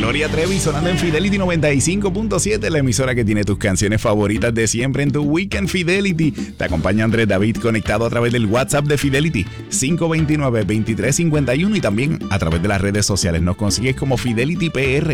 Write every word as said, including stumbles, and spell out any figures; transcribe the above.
Gloria Trevi sonando en Fidelity noventa y cinco punto siete, la emisora que tiene tus canciones favoritas de siempre en tu Weekend Fidelity. Te acompaña Andrés David conectado a través del WhatsApp de Fidelity cinco dos nueve, dos tres cinco uno y también a través de las redes sociales. Nos consigues como Fidelity P R.